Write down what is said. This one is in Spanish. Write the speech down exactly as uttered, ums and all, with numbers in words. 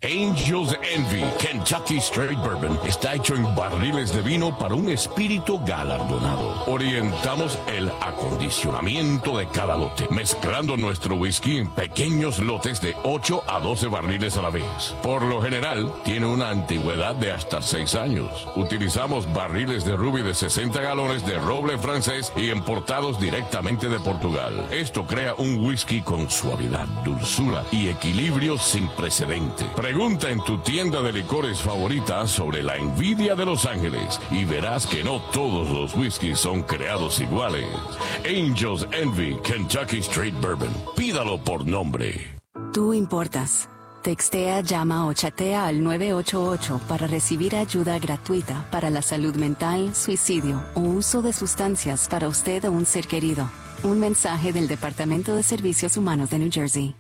Angels Envy Kentucky Straight Bourbon está hecho en barriles de vino para un espíritu galardonado. Orientamos el acondicionamiento de cada lote, mezclando nuestro whisky en pequeños lotes de ocho a doce barriles a la vez. Por lo general, tiene una antigüedad de hasta seis años. Utilizamos barriles de ruby de sesenta galones de roble francés y importados directamente de Portugal. Esto crea un whisky con suavidad, dulzura y equilibrio sin precedente. Pregunta en tu tienda de licores favorita sobre la envidia de Los Ángeles y verás que no todos los whiskies son creados iguales. Angels Envy Kentucky Straight Bourbon. Pídalo por nombre. Tú importas. Textea, llama o chatea al nueve ocho ocho para recibir ayuda gratuita para la salud mental, suicidio o uso de sustancias para usted o un ser querido. Un mensaje del Departamento de Servicios Humanos de New Jersey.